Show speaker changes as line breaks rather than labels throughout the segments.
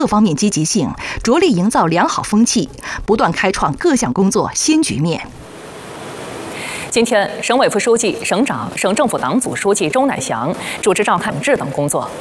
各方面积极性，着力营造良好风气，不断开创各项工作新局面。
今天，省委副书记、省长、省政府党组书记周乃祥主持召开党治等工作。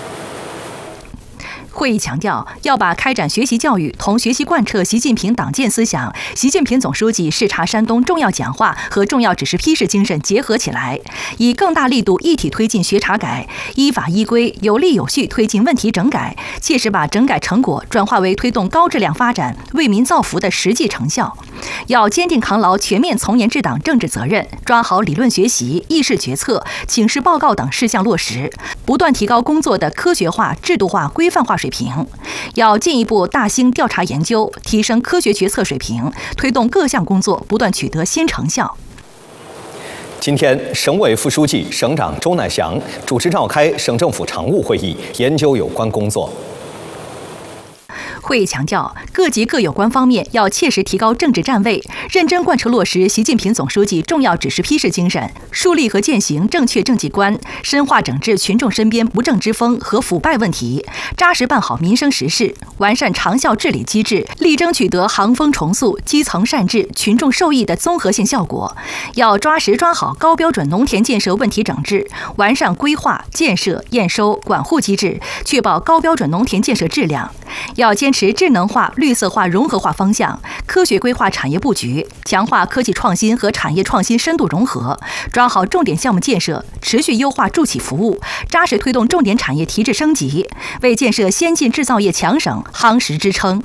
会议强调，要把开展学习教育同学习贯彻习近平党建思想、习近平总书记视察山东重要讲话和重要指示批示精神结合起来，以更大力度一体推进学查改，依法依规、有力有序推进问题整改，切实把整改成果转化为推动高质量发展、为民造福的实际成效。要坚定扛牢全面从严治党政治责任，抓好理论学习、议事决策、请示报告等事项落实，不断提高工作的科学化、制度化、规范化水平。要进一步大兴调查研究，提升科学决策水平，推动各项工作不断取得新成效。
今天，省委副书记、省长周乃祥主持召开省政府常务会议，研究有关工作。
会议强调，各级各有关方面要切实提高政治站位，认真贯彻落实习近平总书记重要指示批示精神，树立和践行正确政绩观，深化整治群众身边不正之风和腐败问题，扎实办好民生实事，完善长效治理机制，力争取得行风重塑、基层善治、群众受益的综合性效果。要抓实抓好高标准农田建设问题整治，完善规划、建设、验收、管护机制，确保高标准农田建设质量。要坚持智能化、绿色化、融合化方向，科学规划产业布局，强化科技创新和产业创新深度融合，抓好重点项目建设，持续优化助企服务，扎实推动重点产业提质升级，为建设先进制造业强省夯实支撑。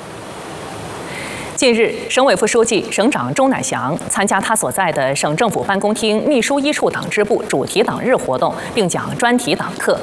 近日，省委副书记、省长周乃祥参加他所在的省政府办公厅秘书一处党支部主题党日活动，并讲专题党课。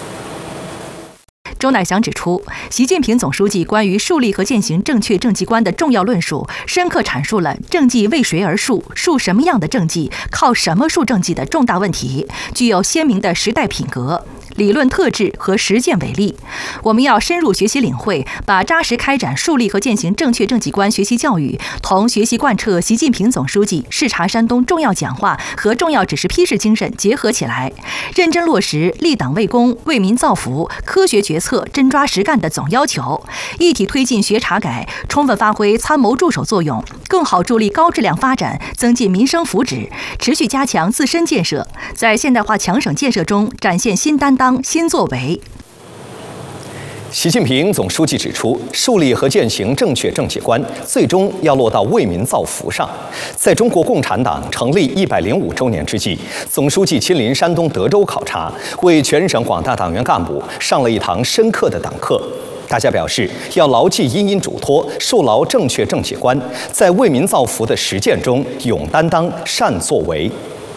周乃祥指出，习近平总书记关于树立和践行正确政绩观的重要论述，深刻阐述了政绩为谁而树、树什么样的政绩、靠什么树政绩的重大问题，具有鲜明的时代品格、理论特质和实践为例。我们要深入学习领会，把扎实开展树立和践行正确政绩观学习教育同学习贯彻习近平总书记视察山东重要讲话和重要指示批示精神结合起来，认真落实立党为公、为民造福、科学决策、真抓实干的总要求，一体推进学查改，充分发挥参谋助手作用，更好助力高质量发展，增进民生福祉，持续加强自身建设，在现代化强省建设中展现新担当、新作为。
习近平总书记指出，树立和践行正确政绩观，最终要落到为民造福上。在中国共产党成立105周年之际，总书记亲临山东德州考察，为全省广大党员干部上了一堂深刻的党课。大家表示，要牢记殷殷嘱托，树牢正确政绩观，在为民造福的实践中勇担当、善作为。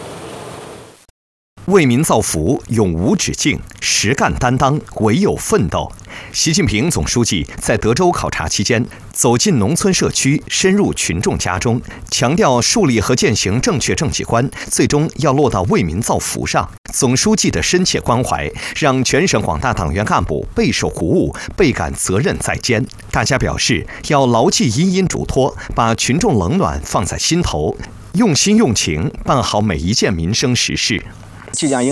为民造福永无止境，实干担当唯有奋斗。习近平总书记在德州考察期间，走进农村社区，深入群众家中，强调树立和践行正确政绩观，最终要落到为民造福上。总书记的深切关怀，让全省广大党员干部备受鼓舞，倍感责任在肩。大家表示，要牢记殷殷嘱托，把群众冷暖放在心头，用心用情办好每一件民生实事。